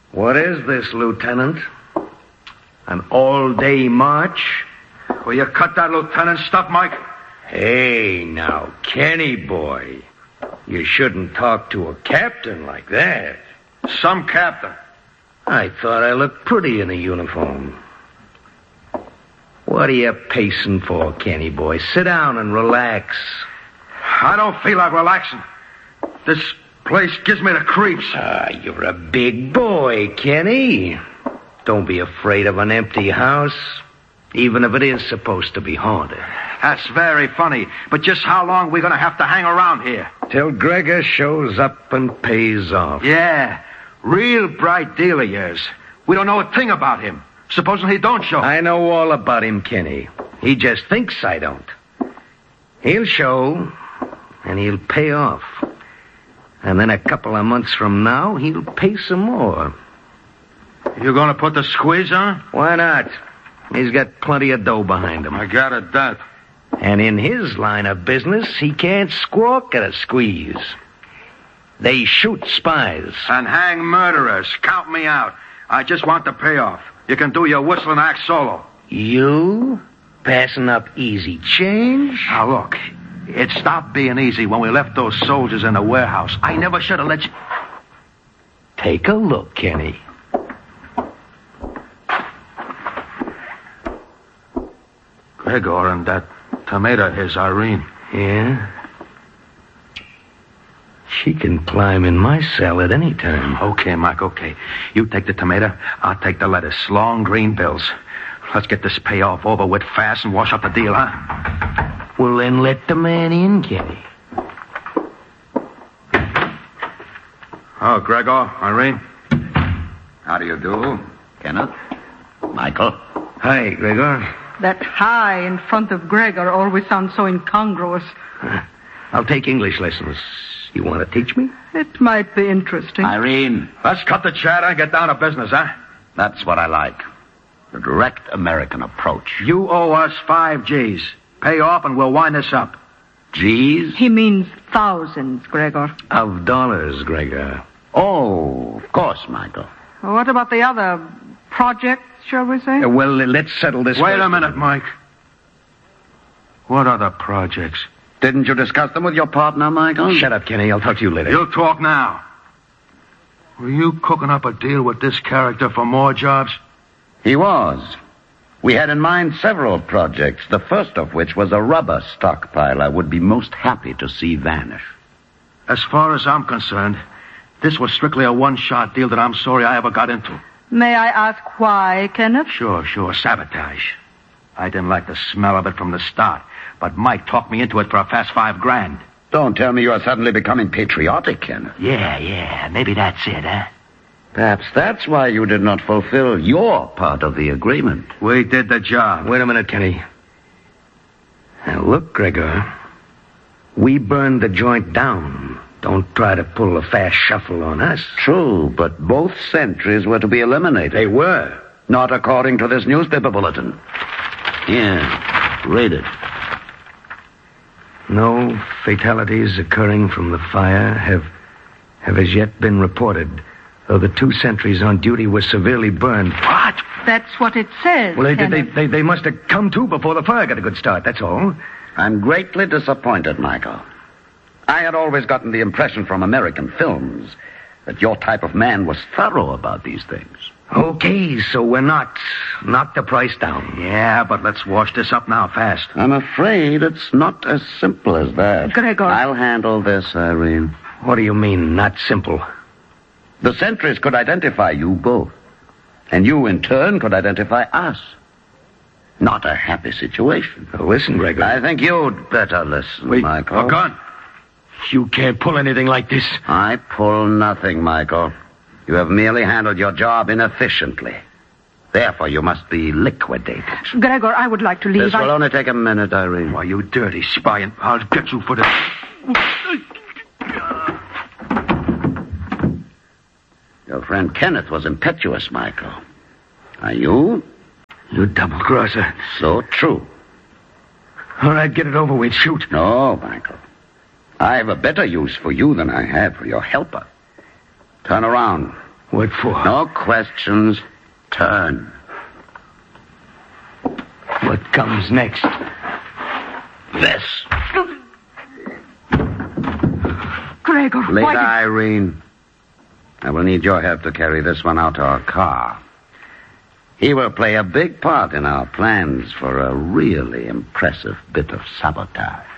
What is this, Lieutenant? An all-day march? Will you cut that lieutenant stuff, Mike? Hey, now, Kenny boy. You shouldn't talk to a captain like that. Some captain. I thought I looked pretty in a uniform. What are you pacing for, Kenny boy? Sit down and relax. I don't feel like relaxing. This place gives me the creeps. You're a big boy, Kenny. Don't be afraid of an empty house, even if it is supposed to be haunted. That's very funny, but just how long are we going to have to hang around here? Till Gregor shows up and pays off. Yeah, real bright deal of yours. We don't know a thing about him. Supposing he don't show. I know all about him, Kenny. He just thinks I don't. He'll show, and he'll pay off. And then a couple of months from now, he'll pay some more. You going to put the squeeze on? Why not? He's got plenty of dough behind him. I got it, that. And in his line of business, he can't squawk at a squeeze. They shoot spies. And hang murderers. Count me out. I just want the payoff. You can do your whistling act solo. You? Passing up easy change? Now, look. It stopped being easy when we left those soldiers in the warehouse. I never should have let you... Take a look, Kenny. Gregor and that tomato is Irene. Yeah? She can climb in my cell at any time. Okay, Mike, okay. You take the tomato, I'll take the lettuce. Long green bills. Let's get this payoff over with fast and wash up the deal, huh? Well, then let the man in, Kenny. Oh, Gregor, Irene. How do you do, Kenneth? Michael? Hi, Gregor. That hi in front of Gregor always sounds so incongruous. I'll take English lessons. You want to teach me? It might be interesting. Irene, Let's cut the chatter and get down to business, huh? that's what I like. The direct American approach. You owe us 5 G's. Pay off and we'll wind this up. G's? He means thousands, Gregor. Of dollars, Gregor. Oh, of course, Michael. What about the other projects, shall we say? Well, let's settle this Wait first. a minute, Mike. What other projects? Didn't you discuss them with your partner, Michael? Shut up, Kenny. I'll talk to you later. You'll talk now. Were you cooking up a deal with this character for more jobs? He was. We had in mind several projects, the first of which was a rubber stockpile I would be most happy to see vanish. As far as I'm concerned, this was strictly a one-shot deal that I'm sorry I ever got into. May I ask why, Kenneth? Sure, sabotage. I didn't like the smell of it from the start, but Mike talked me into it for a fast $5,000. Don't tell me you are suddenly becoming patriotic, Kenneth. Yeah, maybe that's it, huh? Perhaps that's why you did not fulfill your part of the agreement. We did the job. Wait a minute, Kenny. Now, look, Gregor. We burned the joint down. Don't try to pull a fast shuffle on us. True, but both sentries were to be eliminated. They were. Not according to this newspaper bulletin. Here, read it. No fatalities occurring from the fire have as yet been reported, though the 2 sentries on duty were severely burned. What? That's what it says, Well, Kenneth. they must have come to before the fire got a good start, that's all. I'm greatly disappointed, Michael. I had always gotten the impression from American films that your type of man was thorough about these things. Okay, so we're knocked the price down. Yeah, but let's wash this up now fast. I'm afraid it's not as simple as that. Gregor. I'll handle this, Irene. What do you mean, not simple? The sentries could identify you both. And you, in turn, could identify us. Not a happy situation. Now, listen, Gregor. I think you'd better listen, Michael. A gun. You can't pull anything like this. I pull nothing, Michael. You have merely handled your job inefficiently. Therefore, you must be liquidated. Gregor, I would like to leave. This will only take a minute, Irene. Why, you dirty spy, and I'll get you for this. Your friend Kenneth was impetuous, Michael. Are you? You double-crosser. So true. All right, get it over with. Shoot. No, Michael. I have a better use for you than I have for your helper. Turn around. What for? No questions. Turn. What comes next? This. Gregor, Lady why did... Irene, I will need your help to carry this one out to our car. He will play a big part in our plans for a really impressive bit of sabotage.